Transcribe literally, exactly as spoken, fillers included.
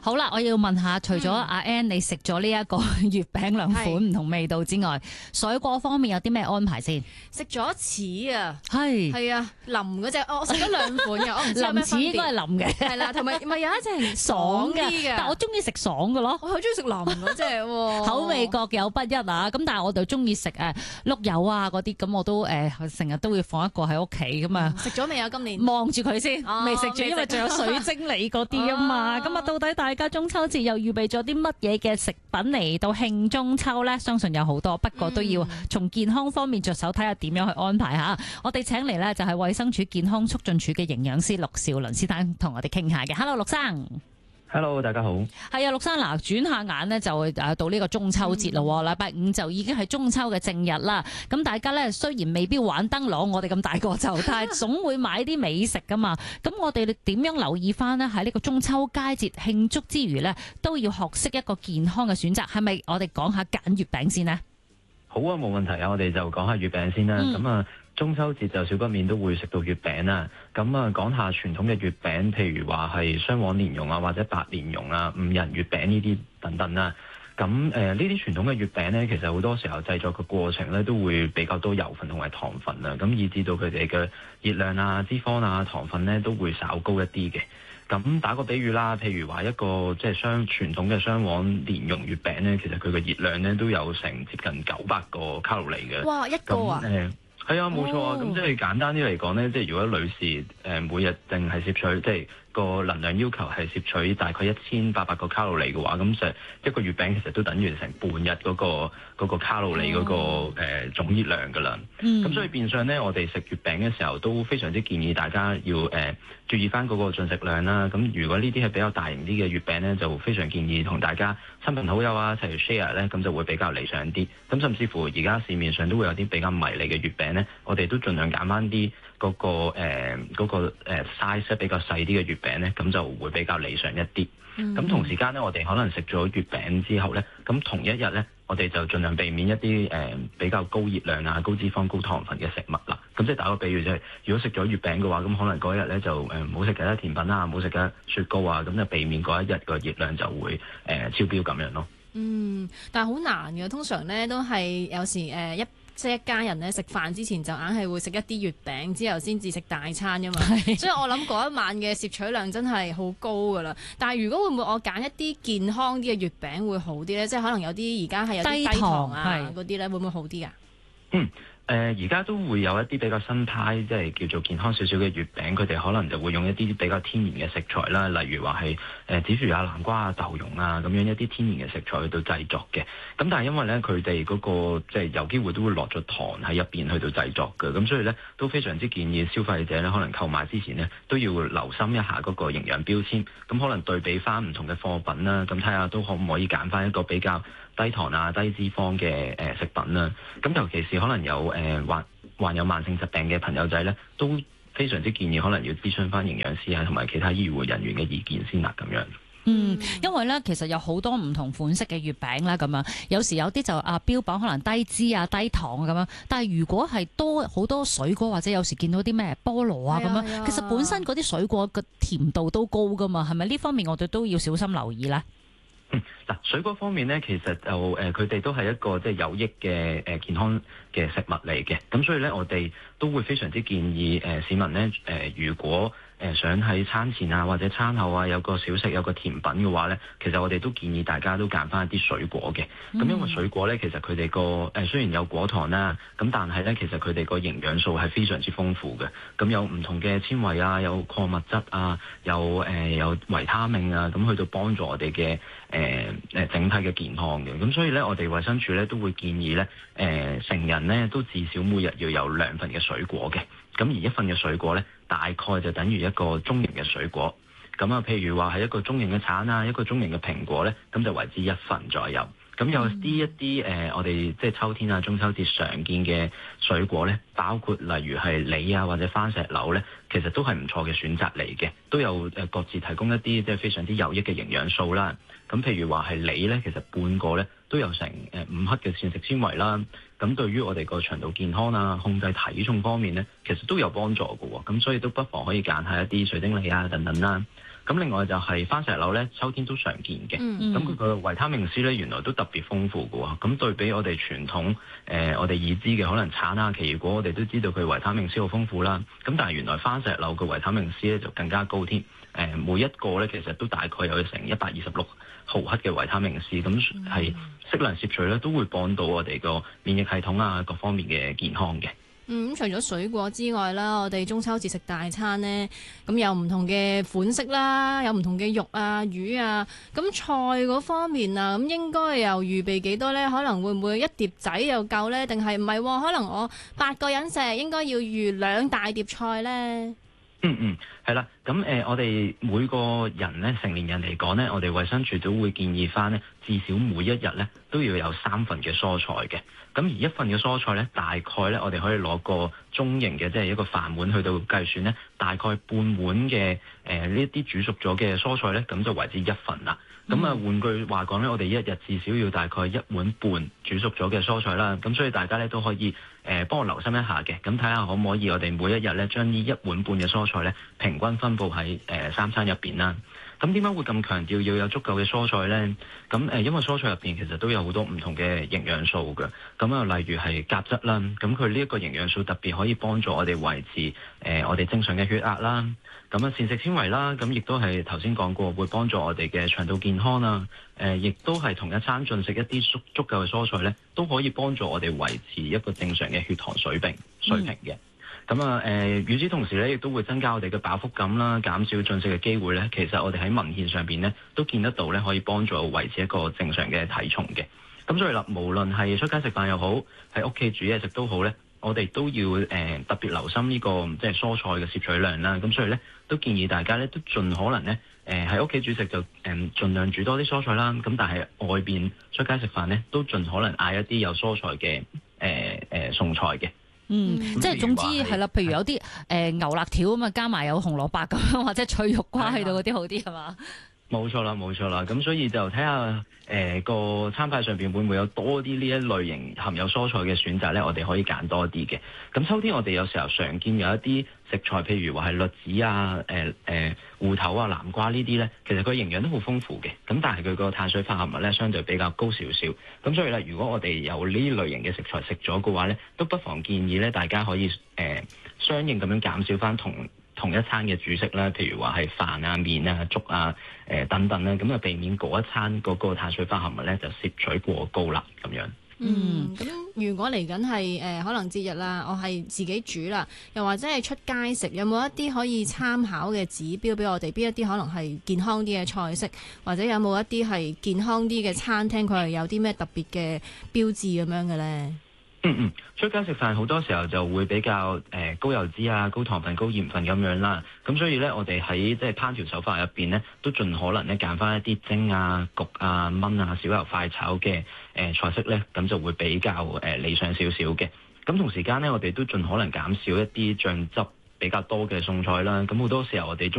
好啦，我要問下，除咗阿 Ann 你食咗呢一個月餅兩款唔同味道之外，水果方面有啲咩安排先？ 食咗柿啊， 係係啊，腍嗰隻，我食咗兩款嘅，我唔知有咩分別。 腍柿應該係腍嘅， 係啦，同埋咪有一隻係爽啲嘅， 但我中意食爽嘅咯。 我好中意食腍嗰隻喎， 口味各有不一啊！咁但係我就中意食誒碌柚啊嗰啲，咁我都誒成日都會放一個喺屋企咁啊。 食咗未啊？今年望住佢先， 哦未食住，因為仲有水晶梨嗰啲啊嘛。咁啊，到底大家中秋節又預備咗啲乜嘢嘅食品嚟到慶中秋呢？相信有好多，不過都要從健康方面着手，睇下點樣去安排吓。我哋請嚟呢就係衛生署健康促進處嘅營養師陸兆倫先生同我哋傾下嘅。Hello，陸生。 Hello， 大家好。 係啊，陸生嗱，轉下眼呢，就誒到呢個中秋節咯，禮拜、嗯、五就已經係中秋嘅正日啦。咁大家咧雖然未必玩燈籠，我哋咁大個就，但係總會買啲美食噶嘛。咁我哋點樣留意翻呢？喺呢個中秋佳節慶祝之餘呢，都要學識一個健康嘅選擇。係咪我哋講下揀月餅先呢？ 好啊，冇問題啊，我哋就講下月餅先啦。咁啊、嗯，中秋節就少不免都會食到月餅啦。咁啊，講下傳統嘅月餅，譬如話係雙黃蓮蓉啊，或者白蓮蓉啊、五仁月餅呢啲等等啦。咁誒，呢啲傳統嘅月餅呢，其實好多時候製作嘅過程呢，都會比較多油分同埋糖分啊，咁以至到佢哋嘅熱量啊、脂肪啊、糖分呢，都會稍高一啲嘅。咁打個比喻啦，譬如話一個即係雙傳統嘅雙黃蓮蓉月餅呢，其實佢嘅熱量呢，都有成接近九百個卡路里嘅。 哇，一個啊！ 誒係啊，冇錯啊。咁、 哦、 即係簡單啲嚟講呢，即係如果女士誒、呃、每日淨係攝取即係個能量要求係攝取大概一千八百個卡路里嘅話，咁就一個月餅其實都等於成半日嗰、嗰個嗰個卡路里嗰、嗰個誒、哦呃、總熱量㗎啦。咁、嗯、所以變相呢，我哋食月餅嘅時候都非常之建議大家要誒、呃、注意翻嗰個進食量啦。咁如果呢啲係比較大型啲嘅月餅呢，就非常建議同大家親朋好友啊一齊 share 咧，咁就會比較理想啲。咁甚至乎而家市面上都會有啲比較迷你嘅月餅呢，我哋都盡量揀翻啲嗰個誒嗰、呃嗰個、size 比較細啲嘅月餅呢，咁就會比較理想一啲。咁、嗯、同時間呢，我哋可能食咗月餅之後呢，咁同一日呢，我哋就盡量避免一啲誒、呃、比較高熱量啊、高脂肪、高糖分嘅食物啦。咁即係打個比喻，即係如果食咗月餅嘅話，咁可能嗰一日呢就誒唔好食其他甜品啊，唔好食其他雪糕啊，咁就避免嗰一日個熱量就會誒、呃、超標咁樣咯。嗯， 但係好難嘅，通常呢都係有時誒、呃、一。即係一家人咧食飯之前就硬係會食一啲月餅，之後先至食大餐㗎嘛。所以我諗嗰一晚嘅攝取量真係好高㗎啦。但係如果會唔會我揀一啲健康啲嘅月餅會好啲咧？即係可能有啲而家係有啲低糖啊嗰啲咧，會唔會好啲啊？ 嗯。誒而家都會有一啲比較新派，即係叫做健康少少嘅月餅，佢哋可能就會用一啲比較天然嘅食材啦，例如話係誒紫薯啊、南瓜啊、豆蓉啊咁樣一啲天然嘅食材去到製作嘅。咁但係因為咧佢哋嗰個即係有機會都會落咗糖喺入邊去到製作嘅，咁所以咧都非常之建議消費者咧可能購買之前呢，都要留心一下嗰個營養標籤，咁可能對比翻唔同嘅貨品啦，咁睇下都可唔可以揀翻一個比較低糖啊、低脂肪嘅誒食品啦。咁尤其是可能有誒患患有慢性疾病嘅朋友仔咧，都非常之建議可能要諮詢翻營養師啊同埋其他醫護人員嘅意見先啦，咁樣。 嗯，因為咧其實有好多唔同款式嘅月餅啦，咁樣有時有啲就啊標榜可能低脂啊、低糖咁樣，但係如果係多好多水果或者有時見到啲咩菠蘿啊咁樣，啊、其實本身嗰啲水果嘅甜度都高噶嘛，係咪呢方面我哋都要小心留意咧？ 嗯，嗱，水果方面咧，其實就誒佢哋都係一個即係有益嘅誒、呃、健康嘅食物嚟嘅，咁所以咧我哋都會非常之建議誒、呃、市民咧誒、呃、如果誒、呃、想喺餐前啊或者餐後啊有個小食有個甜品嘅話咧，其實我哋都建議大家都揀翻一啲水果嘅。咁、嗯、因為水果咧其實佢哋個誒雖然有果糖啦，咁但係咧其實佢哋個營養素係非常之豐富嘅。咁有唔同嘅纖維啊，有礦物質啊，有誒、呃、有維他命啊，咁去到幫助我哋嘅誒誒整體嘅健康嘅。咁所以咧我哋衛生署咧都會建議咧誒、呃、成人咧都至少每日要有兩份嘅水果嘅。咁而一份嘅水果咧，大概就等於一個中型嘅水果。咁啊，譬如話係一個中型嘅橙啊，一個中型嘅蘋果咧，咁就為之一份左右。咁有啲一啲誒、呃，我哋即係秋天啊、中秋節常見嘅水果咧，包括例如係梨啊或者番石榴咧，其實都係唔錯嘅選擇嚟嘅，都有誒各自提供一啲即係非常之有益嘅營養素啦。咁譬如話係梨咧，其實半個咧都有成誒五克嘅膳食纖維啦。咁對於我哋個腸道健康啊、控制體重方面咧，其實都有幫助嘅喎。咁所以都不妨可以揀下一啲水晶梨啊等等啦。 咁另外就係番石榴咧，秋天都常見嘅。咁佢個維他命 C 咧，原來都特別豐富嘅喎。咁對比我哋傳統誒、呃、我哋已知嘅可能橙啊、奇異果，我哋都知道佢維他命 C 好豐富啦。咁但係原來番石榴嘅維他命 C 咧就更加高添。誒、呃、每一個咧其實都大概有成一百二十六毫克嘅維他命 C，咁係適量攝取咧都會幫到我哋個免疫系統啊各方面嘅健康嘅。 嗯，除咗水果之外啦，我哋中秋節食大餐呢，咁有唔同嘅款式啦，有唔同嘅肉啊、魚啊，咁菜嗰方面啊，咁應該又預備幾多呢？可能會唔會一碟仔又夠呢？定係唔係？可能我八個人食，應該要預兩大碟菜呢？ 嗯嗯，係啦，咁誒、呃，我哋每個人咧，成年人嚟講咧，我哋衛生署都會建議翻咧，至少每一日咧都要有三份嘅蔬菜嘅。咁而一份嘅蔬菜咧，大概咧，我哋可以攞個中型嘅，即係一個飯碗去到計算咧，大概半碗嘅誒呢啲煮熟咗嘅蔬菜咧，咁就為之一份啦。咁啊、嗯，換句話講咧，我哋一日至少要大概一碗半煮熟咗嘅蔬菜啦。咁所以大家咧都可以誒幫我留心一下嘅，咁睇下可唔可以我哋每一日咧將呢一碗半嘅蔬菜咧平均分佈喺誒三餐入邊啦。咁點解會咁強調要有足夠嘅蔬菜呢？咁誒，因為蔬菜入邊其實都有好多唔同嘅營養素嘅。咁啊，例如係鉀質啦，咁佢呢一個營養素特別可以幫助我哋維持誒、呃、我哋正常嘅血壓啦。咁啊，膳食纖維啦，咁亦都係頭先講過會幫助我哋嘅腸道健康啦。誒、呃，亦都係同一餐進食一啲足足夠嘅蔬菜呢，都可以幫助我哋維持一個正常嘅血糖水平水平嘅。咁啊，誒、呃，與此同時咧，亦都會增加我哋嘅飽腹感啦，減少進食嘅機會咧。其實我哋喺文獻上邊咧，都見得到咧，可以幫助維持一個正常嘅體重嘅。咁所以啦，無論係出街食飯又好，喺屋企煮嘢食都好咧，我哋都要誒、呃、特別留心呢、這個即係蔬菜嘅攝取量啦。咁所以咧，都建議大家咧都盡可能咧，誒喺屋企煮食就誒、呃、盡量煮多啲蔬菜啦。咁但係外邊出街食飯咧，都盡可能嗌一啲有蔬菜嘅誒誒餸菜嘅。 嗯，即係總之係啦，譬如有啲誒、呃、牛肋條咁啊，加埋有紅蘿蔔咁樣，或者脆肉瓜喺度嗰啲好啲係嘛？ 冇錯啦，冇錯啦。咁所以就睇下誒個餐牌上邊會唔會有多啲呢一類型含有蔬菜嘅選擇咧？我哋可以揀多啲嘅。咁秋天我哋有時候常見有一啲食材，譬如話係栗子啊、誒誒芋頭啊、南瓜呢啲咧，其實佢營養都好豐富嘅。咁但係佢個碳水化合物咧相對比較高少少。咁所以咧，如果我哋有呢類型嘅食材食咗嘅話咧，都不妨建議咧大家可以誒、呃、相應咁樣減少翻同同一餐嘅主食啦，譬如話係飯啊、麵啊、粥啊、誒、呃、等等啦，咁啊避免嗰一餐嗰個碳水化合物咧就攝取過高啦，咁樣。 嗯，咁如果嚟緊係誒可能節日啦，我係自己煮啦，又或者係出街食，有冇一啲可以參考嘅指標俾我哋？邊一啲可能係健康啲嘅菜式，或者有冇一啲係健康啲嘅餐廳，佢係有啲咩特別嘅標誌咁樣嘅咧？ 嗯嗯，出街食飯好多時候就會比較誒、呃、高油脂啊、高糖分、高鹽分咁樣啦。咁所以咧，我哋喺即係烹調手法入邊咧，都盡可能咧揀翻一啲蒸啊、焗啊、燜啊、少油快炒嘅誒、呃、菜式咧，咁就會比較誒、呃、理想少少嘅。咁同時間咧，我哋都盡可能減少一啲醬汁比較多嘅餸菜啦。咁好多時候我哋